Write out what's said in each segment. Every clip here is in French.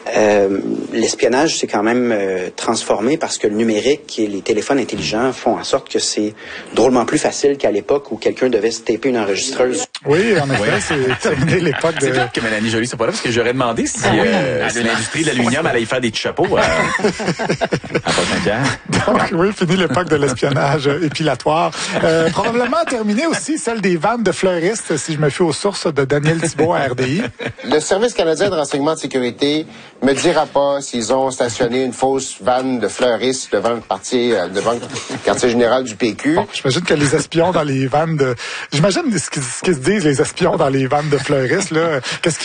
L'espionnage s'est quand même transformé parce que le numérique et les téléphones intelligents font en sorte que c'est drôlement plus facile qu'à l'époque où quelqu'un devait se taper une enregistreuse. Oui, en effet, c'est terminé l'époque de... C'est clair que Mélanie Joly, c'est pas là, parce que j'aurais demandé si l'industrie de l'aluminium allait y faire des petits chapeaux à prochain temps. Donc, oui, fini l'époque de l'espionnage épilatoire. Probablement terminé aussi celle des vannes de fleuristes, si je me fie aux sources de Daniel Thibault à RDI. Le Service canadien de renseignement de sécurité me dira pas s'ils ont stationné une fausse vanne de fleuristes devant le quartier général du PQ. Bon, j'imagine que les espions dans les vannes de... J'imagine ce qu'ils se disent, les espions dans les vannes de fleuristes, là.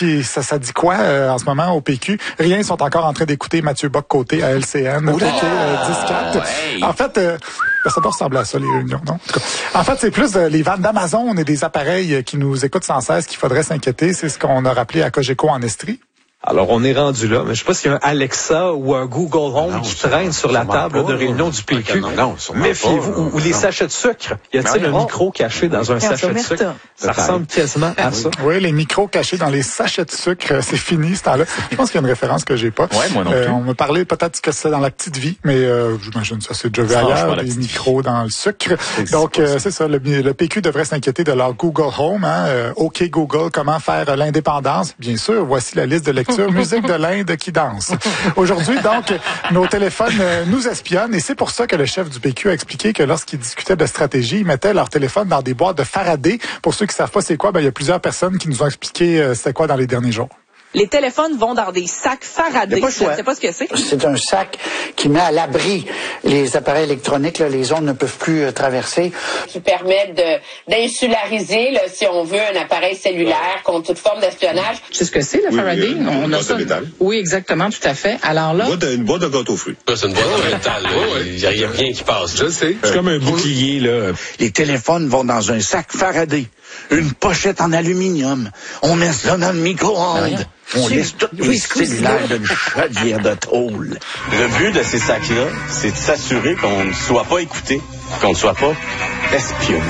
Ça dit quoi en ce moment au PQ? Rien, ils sont encore en train d'écouter Mathieu Bock-Côté à LCN. PQ 10-4. Hey. En fait... ça doit ressembler à ça, les réunions, non? En tout cas, en fait, c'est plus les vannes d'Amazon et des appareils qui nous écoutent sans cesse qu'il faudrait s'inquiéter. C'est ce qu'on a rappelé à Cogeco en Estrie. Alors, on est rendu là, mais je sais pas s'il y a un Alexa ou un Google Home qui traîne sur la table de réunion du PQ. Méfiez-vous. Ou les sachets de sucre. Y a-t-il un micro caché dans un sachet de sucre? Ça ressemble quasiment à ça. Oui, les micros cachés dans les sachets de sucre, c'est fini ce temps-là. Je pense qu'il y a une référence que j'ai pas. Ouais, moi non plus. On me parlait peut-être que c'est dans la petite vie, mais j'imagine ça c'est déjà vu ailleurs, les micros dans le sucre. Donc, c'est ça, le PQ devrait s'inquiéter de leur Google Home. OK Google, comment faire l'indépendance? Bien sûr, voici la liste de lecture. Musique de l'Inde qui danse. Aujourd'hui, donc, nos téléphones nous espionnent et c'est pour ça que le chef du PQ a expliqué que lorsqu'il discutait de stratégie, ils mettaient leur téléphone dans des boîtes de Faraday. Pour ceux qui savent pas c'est quoi, il y a plusieurs personnes qui nous ont expliqué c'était quoi dans les derniers jours. Les téléphones vont dans des sacs Faraday. Je ne sais pas ce que c'est. C'est un sac qui met à l'abri les appareils électroniques. Là, les ondes ne peuvent plus traverser. Qui permet d'insulariser, là, si on veut, un appareil cellulaire contre toute forme d'espionnage. Tu sais ce que c'est, le Faraday? On a ça. Oui, exactement, tout à fait. Alors là... Une boîte de gâteau fruits. C'est une boîte de métal. Il n'y a rien qui passe. Je sais. C'est comme un bouclier, là. Les téléphones vont dans un sac Faraday. Une pochette en aluminium. On met ça dans le micro-ondes. On laisse tous les cellulaires d'une chaudière de tôle. Le but de ces sacs-là, c'est de s'assurer qu'on ne soit pas écouté, qu'on ne soit pas espionné.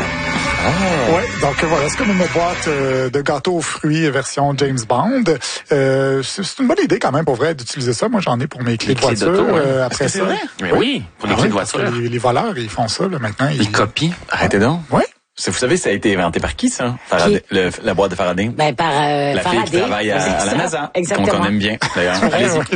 Oui, donc voilà, c'est comme une boîte de gâteaux aux fruits version James Bond. C'est une bonne idée quand même pour vrai d'utiliser ça. Moi, j'en ai pour mes clés de voiture. Après ça, Mais oui, pour les clés de voiture. Les voleurs, ils font ça là, maintenant. Ils copient. Arrêtez donc. Oui. Vous savez, ça a été inventé par qui, ça? Faraday, la boîte de Faraday? Ben, par la Faraday. fille qui travaille à la NASA. Exactement. Qu'on aime bien, d'ailleurs. Allez-y. Okay,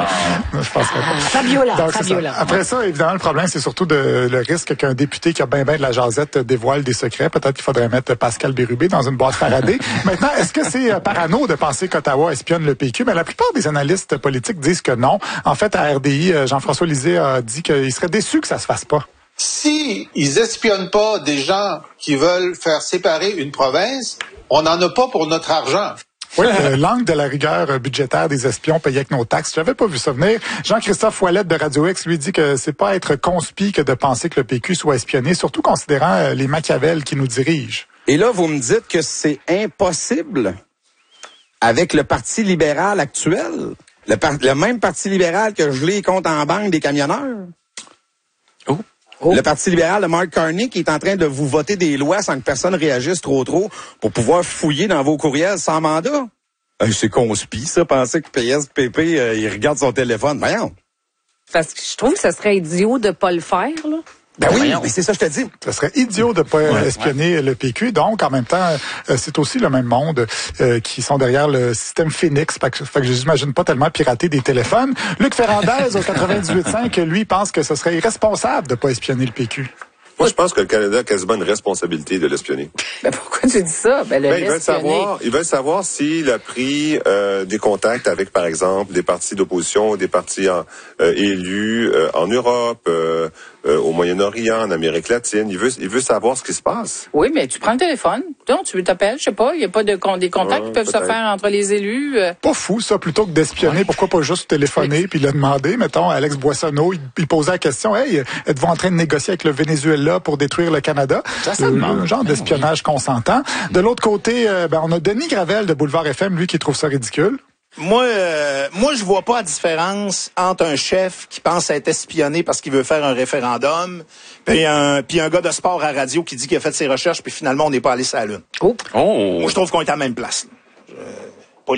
je pense que... Fabiola. Après ça, évidemment, le problème, c'est surtout le risque qu'un député qui a ben de la jasette dévoile des secrets. Peut-être qu'il faudrait mettre Pascal Bérubé dans une boîte Faraday. Maintenant, est-ce que c'est parano de penser qu'Ottawa espionne le PQ? Mais la plupart des analystes politiques disent que non. En fait, à RDI, Jean-François Lisée a dit qu'il serait déçu que ça se fasse pas. Si ils espionnent pas des gens qui veulent faire séparer une province, on n'en a pas pour notre argent. Oui, l'angle de la rigueur budgétaire des espions payés avec nos taxes. J'avais pas vu ça venir. Jean-Christophe Ouellette de Radio X lui dit que c'est pas être conspi que de penser que le PQ soit espionné, surtout considérant les Machiavel qui nous dirigent. Et là, vous me dites que c'est impossible avec le Parti libéral actuel, le même Parti libéral que gelé les comptes en banque des camionneurs. Le Parti libéral de Mark Carney qui est en train de vous voter des lois sans que personne réagisse trop pour pouvoir fouiller dans vos courriels sans mandat. C'est conspi, ça, penser que PSPP, il regarde son téléphone. Voyons. Parce que je trouve que ça serait idiot de pas le faire, là. Ben oui, mais c'est ça que je te dis. Ça serait idiot de pas espionner le PQ. Donc, en même temps, c'est aussi le même monde qui sont derrière le système Phoenix. Fait que j'imagine pas tellement pirater des téléphones. Luc Ferrandez, au 98.5, lui, pense que ce serait irresponsable de pas espionner le PQ. Moi, je pense que le Canada a quasiment une responsabilité de l'espionner. Ben, pourquoi tu dis ça? Ils veulent savoir s'il a pris des contacts avec, par exemple, des partis d'opposition, des partis élus en Europe, au Moyen-Orient, en Amérique latine. Il veut savoir ce qui se passe. Oui, mais tu prends le téléphone, donc tu t'appelles, je sais pas, il y a pas des contacts qui peuvent se faire entre les élus. Pas fou, ça, plutôt que d'espionner, pourquoi pas juste téléphoner puis le demander. Mettons, Alex Boissonneau, il posait la question, hey, êtes-vous en train de négocier avec le Venezuela pour détruire le Canada? Un genre d'espionnage consentant. De l'autre côté, on a Denis Gravel de Boulevard FM, lui, qui trouve ça ridicule. Moi, je vois pas la différence entre un chef qui pense être espionné parce qu'il veut faire un référendum, puis un gars de sport à radio qui dit qu'il a fait ses recherches, puis finalement, on n'est pas allé sur la Lune. Moi, je trouve qu'on est à la même place. Poliment.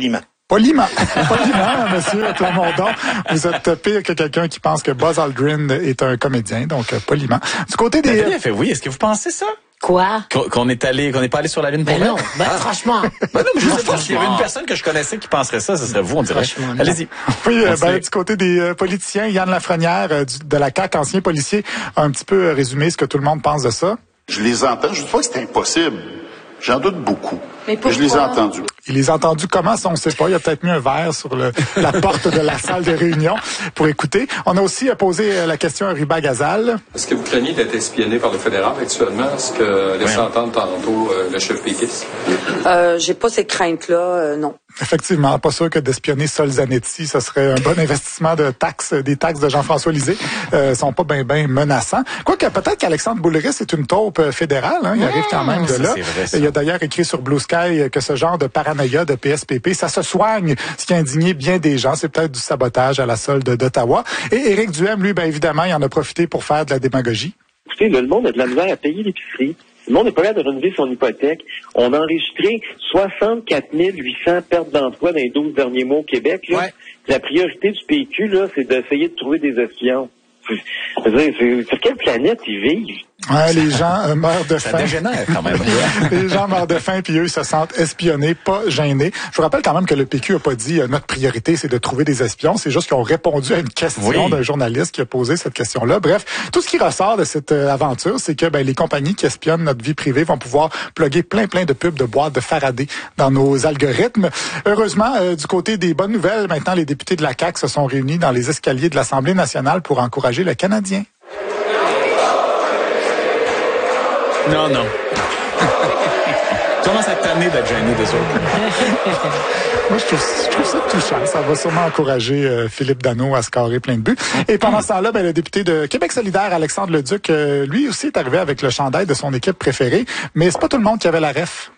Poliment, monsieur Plamondon. Vous êtes pire que quelqu'un qui pense que Buzz Aldrin est un comédien, donc poliment. Du côté des... Elle fait oui. Est-ce que vous pensez ça? Quoi? Qu'on n'est pas allé sur la Lune pour non, franchement. Non, mais je sais pas s'il y avait une personne que je connaissais qui penserait ça, ce serait vous, on dirait. Allez-y. Oui, du côté des politiciens, Yann Lafrenière de la CAQ, ancien policier, a un petit peu résumé ce que tout le monde pense de ça. Je les entends. Je ne dis pas que c'est impossible. J'en doute beaucoup. Mais pourquoi? Je les ai entendus. Il les a entendus comment, ça, on ne sait pas. Il a peut-être mis un verre sur la porte de la salle de réunion pour écouter. On a aussi posé la question à Ruba Gazal. Est-ce que vous craignez d'être espionné par le fédéral actuellement? Est-ce que laissez entendre tantôt le chef péquiste? J'ai pas ces craintes-là, non. Effectivement, pas sûr que d'espionner Solzanetti, ce serait un bon investissement de taxes, des taxes de Jean-François Lisée. Sont pas bien menaçants. Quoique peut-être qu'Alexandre Boulris est une taupe fédérale, hein, il arrive quand même de là. Il a d'ailleurs écrit sur Blue Sky que ce genre de paranoïa de PSPP, ça se soigne, ce qui a indigné bien des gens. C'est peut-être du sabotage à la solde d'Ottawa. Et Éric Duhem, lui, évidemment, il en a profité pour faire de la démagogie. Écoutez, le monde a de la misère à payer l'épicerie. Le monde n'est pas capable de renouveler son hypothèque. On a enregistré 64 800 pertes d'emploi dans les 12 derniers mois au Québec. Là. Ouais. La priorité du PQ, là, c'est d'essayer de trouver des espions. Sur quelle planète ils vivent? Ouais, les gens meurent de faim. Ça dégénère quand même. Les gens meurent de faim, puis eux, ils se sentent espionnés, pas gênés. Je vous rappelle quand même que le PQ a pas dit notre priorité, c'est de trouver des espions. C'est juste qu'ils ont répondu à une question d'un journaliste qui a posé cette question-là. Bref, tout ce qui ressort de cette aventure, c'est que les compagnies qui espionnent notre vie privée vont pouvoir plugger plein de pubs de boîtes de Faraday dans nos algorithmes. Heureusement, du côté des bonnes nouvelles, maintenant, les députés de la CAQ se sont réunis dans les escaliers de l'Assemblée nationale pour encourager le Canadien. Non. Comment ça t'amène d'être gêné des autres? Moi, je trouve ça touchant. Ça va sûrement encourager Philippe Dano à scorer plein de buts. Et pendant ce temps-là, le député de Québec solidaire, Alexandre Leduc, lui aussi est arrivé avec le chandail de son équipe préférée. Mais c'est pas tout le monde qui avait la ref.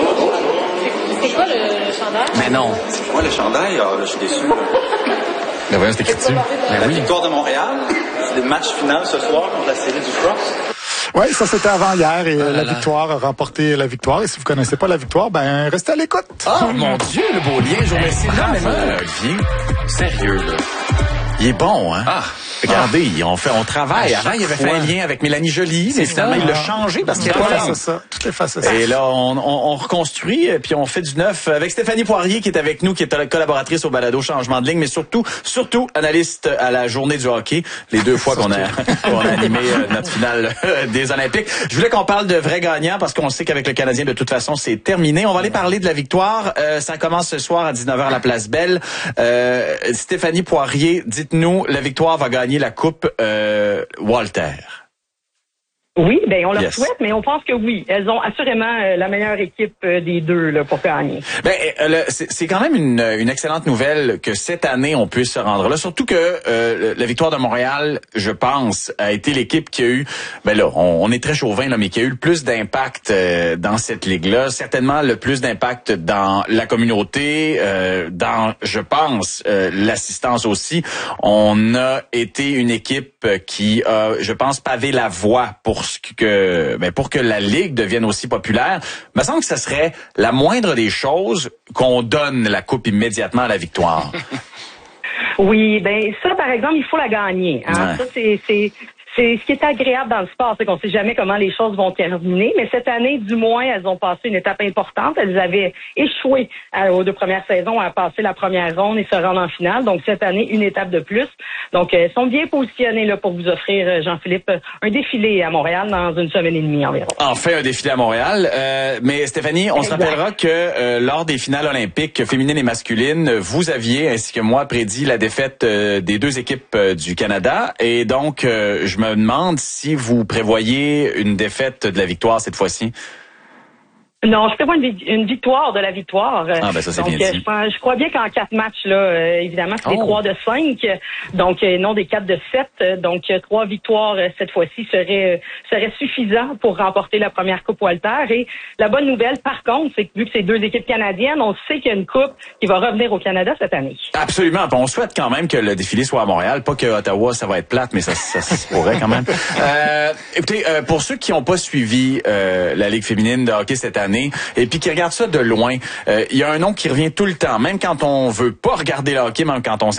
C'est quoi le chandail? Mais non. C'est quoi le chandail? Là, je suis déçu. Ben voyons, c'était écrit dessus. La victoire de Montréal. C'est le match final ce soir contre la série du Cross. Oui, ça c'était avant hier et la victoire a remporté la victoire. Et si vous connaissez pas la victoire, restez à l'écoute. Oh mon Dieu, le beau lien, je vous remercie énormément. Sérieux, là. Il est bon, hein? Regardez, on travaille. Avant, il avait fait un lien avec Mélanie Joly, mais finalement, il l'a changé parce qu'il c'est ça. Tout est face à ça. Et là, on reconstruit, puis on fait du neuf avec Stéphanie Poirier qui est avec nous, qui est collaboratrice au balado Changement de ligne, mais surtout analyste à la journée du hockey, les 2 fois qu'on a animé notre finale des Olympiques. Je voulais qu'on parle de vrais gagnants parce qu'on sait qu'avec le Canadien, de toute façon, c'est terminé. On va aller parler de la victoire. Ça commence ce soir à 19h à la Place Belle. Stéphanie Poirier, dites-nous, la victoire va gagner la Coupe Walter. Oui, on leur souhaite, mais on pense que oui. Elles ont assurément la meilleure équipe des deux là, pour gagner. C'est quand même une excellente nouvelle que cette année, on puisse se rendre là. Surtout que la victoire de Montréal, je pense, a été l'équipe qui a eu, on est très chauvin, là, mais qui a eu le plus d'impact dans cette ligue-là. Certainement le plus d'impact dans la communauté, dans, je pense, l'assistance aussi. On a été une équipe qui a, je pense, pavé la voie pour que la Ligue devienne aussi populaire. Il me semble que ça serait la moindre des choses qu'on donne la coupe immédiatement à la victoire. Oui, ça, par exemple, il faut la gagner. Hein? Ouais. Ça, c'est ce qui est agréable dans le sport, c'est qu'on sait jamais comment les choses vont terminer, mais cette année, du moins, elles ont passé une étape importante. Elles avaient échoué aux 2 premières saisons à passer la première ronde et se rendre en finale. Donc, cette année, une étape de plus. Donc, elles sont bien positionnées là pour vous offrir, Jean-Philippe, un défilé à Montréal dans 1 semaine et demie environ. Enfin, un défilé à Montréal. Mais Stéphanie, on se rappellera que lors des finales olympiques féminines et masculines, vous aviez, ainsi que moi, prédit la défaite des 2 équipes du Canada. Et donc, je me demande si vous prévoyez une défaite de la victoire cette fois-ci. Non, je prévois une victoire de la victoire. Ça, c'est donc, bien dit. Je crois bien qu'en 4 matchs, là, évidemment, c'est des 3 de 5, donc non des 4 de 7. Donc, 3 victoires cette fois-ci serait suffisant pour remporter la première Coupe Walter. Et la bonne nouvelle, par contre, c'est que vu que c'est 2 équipes canadiennes, on sait qu'il y a une coupe qui va revenir au Canada cette année. Absolument. On souhaite quand même que le défilé soit à Montréal. Pas que Ottawa, ça va être plate, mais ça se pourrait quand même. Écoutez, pour ceux qui n'ont pas suivi la Ligue féminine de hockey cette année, années et puis qui regarde ça de loin, il y a un nom qui revient tout le temps, même quand on veut pas regarder le hockey, même quand on